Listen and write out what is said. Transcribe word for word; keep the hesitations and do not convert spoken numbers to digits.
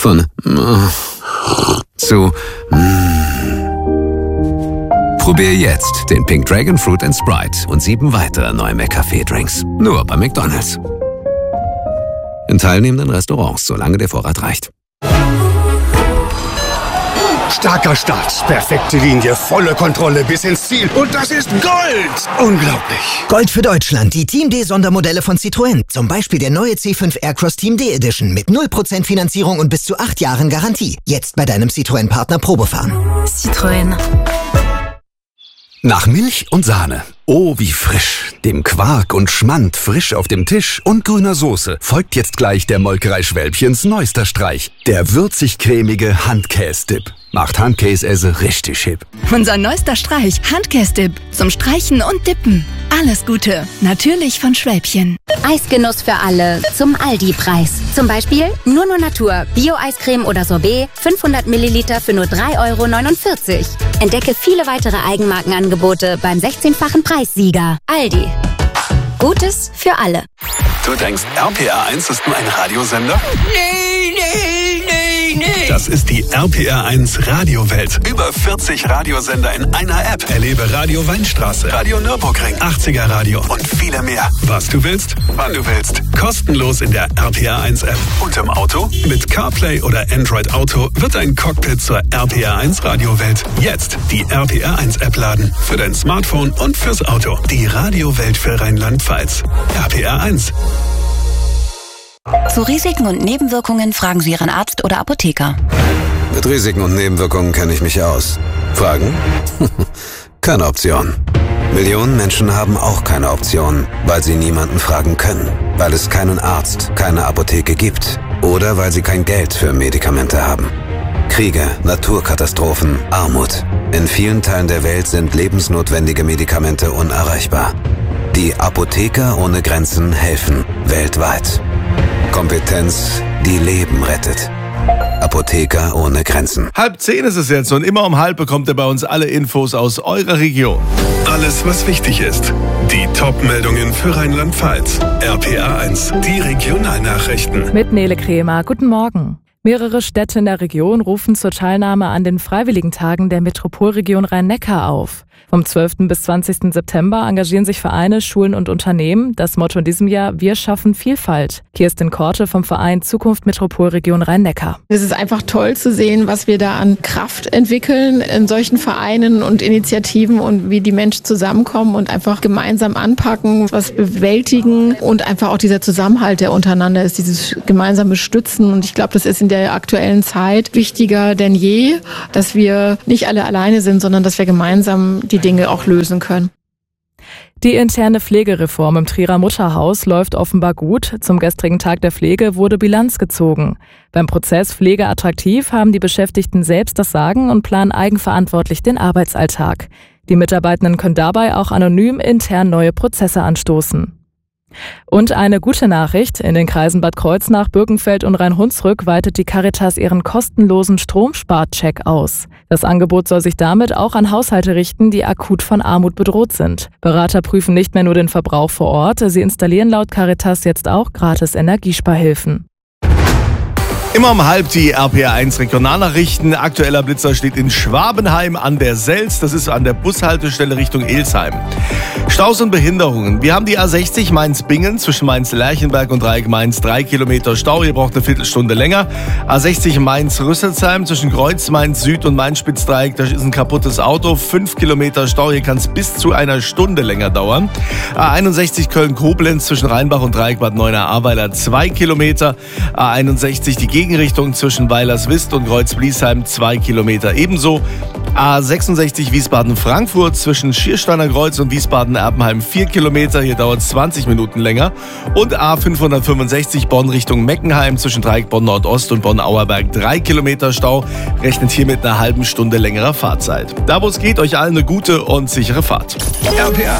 Von zu Probier jetzt den Pink Dragon Fruit and Sprite und sieben weitere neue McCafé-Drinks. Nur bei McDonald's. In teilnehmenden Restaurants, solange der Vorrat reicht. Starker Start, perfekte Linie, volle Kontrolle bis ins Ziel. Und das ist Gold! Unglaublich. Gold für Deutschland, die Team D-Sondermodelle von Citroën. Zum Beispiel der neue C fünf Aircross Team D Edition mit null Prozent Finanzierung und bis zu acht Jahren Garantie. Jetzt bei deinem Citroën-Partner Probefahren. Citroën. Nach Milch und Sahne. Oh, wie frisch. Dem Quark und Schmand frisch auf dem Tisch und grüner Soße folgt jetzt gleich der Molkerei Schwälbchens neuester Streich. Der würzig-cremige Handkäse-Dip. Macht Handkäse richtig hip. Unser neuester Streich, Handkäse-Dip. Zum Streichen und Dippen. Alles Gute. Natürlich von Schwälbchen. Eisgenuss für alle. Zum Aldi-Preis. Zum Beispiel Nunu Natur, Bio-Eiscreme oder Sorbet, fünfhundert Milliliter für nur drei Euro neunundvierzig. Entdecke viele weitere Eigenmarkenangebote beim sechzehnfachen Preissieger. Aldi. Gutes für alle. Du denkst, R P R eins ist nur ein Radiosender? Nee, nee, nee, nee. Das ist die R P R eins Radiowelt. Über vierzig Radiosender in einer App. Erlebe Radio Weinstraße, Radio Nürburgring, achtziger Radio und viele mehr. Was du willst, wann du willst. Kostenlos in der R P R eins App. Und im Auto? Mit CarPlay oder Android Auto wird ein Cockpit zur R P R eins Radiowelt. Jetzt die R P R eins App laden. Für dein Smartphone und fürs Auto. Die Radiowelt für Rheinland-Pfalz. R P R eins. Zu Risiken und Nebenwirkungen fragen Sie Ihren Arzt oder Apotheker. Mit Risiken und Nebenwirkungen kenne ich mich aus. Fragen? Keine Option. Millionen Menschen haben auch keine Option, weil sie niemanden fragen können. Weil es keinen Arzt, keine Apotheke gibt. Oder weil sie kein Geld für Medikamente haben. Kriege, Naturkatastrophen, Armut. In vielen Teilen der Welt sind lebensnotwendige Medikamente unerreichbar. Die Apotheker ohne Grenzen helfen weltweit. Kompetenz, die Leben rettet. Apotheker ohne Grenzen. Halb zehn ist es jetzt und immer um halb bekommt ihr bei uns alle Infos aus eurer Region. Alles, was wichtig ist. Die Top-Meldungen für Rheinland-Pfalz. R P R eins, die Regionalnachrichten. Mit Nele Kremer. Guten Morgen. Mehrere Städte in der Region rufen zur Teilnahme an den Freiwilligentagen der Metropolregion Rhein-Neckar auf. Vom zwölften bis zwanzigsten September engagieren sich Vereine, Schulen und Unternehmen. Das Motto in diesem Jahr: Wir schaffen Vielfalt. Kirstin Korte vom Verein Zukunft Metropolregion Rhein-Neckar. Es ist einfach toll zu sehen, was wir da an Kraft entwickeln in solchen Vereinen und Initiativen und wie die Menschen zusammenkommen und einfach gemeinsam anpacken, was bewältigen und einfach auch dieser Zusammenhalt, der untereinander ist, dieses gemeinsame Stützen. Und ich glaube, das ist in der aktuellen Zeit wichtiger denn je, dass wir nicht alle alleine sind, sondern dass wir gemeinsam die Dinge auch lösen können. Die interne Pflegereform im Trierer Mutterhaus läuft offenbar gut. Zum gestrigen Tag der Pflege wurde Bilanz gezogen. Beim Prozess Pflege attraktiv haben die Beschäftigten selbst das Sagen und planen eigenverantwortlich den Arbeitsalltag. Die Mitarbeitenden können dabei auch anonym intern neue Prozesse anstoßen. Und eine gute Nachricht: In den Kreisen Bad Kreuznach, Birkenfeld und Rhein-Hunsrück weitet die Caritas ihren kostenlosen Stromsparcheck aus. Das Angebot soll sich damit auch an Haushalte richten, die akut von Armut bedroht sind. Berater prüfen nicht mehr nur den Verbrauch vor Ort, sie installieren laut Caritas jetzt auch gratis Energiesparhilfen. Immer um halb die R P R eins Regionalnachrichten. Aktueller Blitzer steht in Schwabenheim an der Selz. Das ist an der Bushaltestelle Richtung Elsheim. Staus und Behinderungen. Wir haben die A sechzig Mainz-Bingen zwischen Mainz-Lerchenberg und Dreieck Mainz. Drei Kilometer Stau. Ihr braucht eine Viertelstunde länger. A sechzig Mainz-Rüsselsheim zwischen Kreuz Mainz-Süd und Mainz-Spitzdreieck. Da ist ein kaputtes Auto. Fünf Kilometer Stau. Hier kann es bis zu einer Stunde länger dauern. A einundsechzig Köln-Koblenz zwischen Rheinbach und Dreieck Bad Neuenahr-Ahrweiler. Zwei Kilometer. A einundsechzig die Gegenrichtung zwischen Weilerswist und Kreuz-Bliesheim, zwei Kilometer ebenso. A sechsundsechzig Wiesbaden-Frankfurt zwischen Schiersteiner Kreuz und Wiesbaden-Erpenheim, vier Kilometer, hier dauert es zwanzig Minuten länger. Und A fünfhundertfünfundsechzig Bonn Richtung Meckenheim zwischen Dreieck Bonn Nordost und Bonn-Auerberg, drei Kilometer Stau, rechnet hier mit einer halben Stunde längerer Fahrzeit. Da wo es geht, euch allen eine gute und sichere Fahrt. R P R